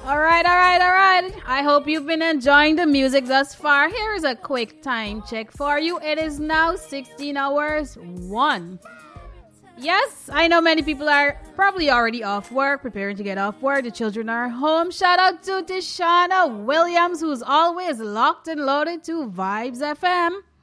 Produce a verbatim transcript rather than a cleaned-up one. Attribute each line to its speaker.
Speaker 1: All right, all right, all right. I hope you've been enjoying the music thus far. Here is a quick time check for you. It is now sixteen hours one. Yes, I know many people are probably already off work, preparing to get off work. The children are home. Shout out to Tishana Williams, who's always locked and loaded to Vibes F M.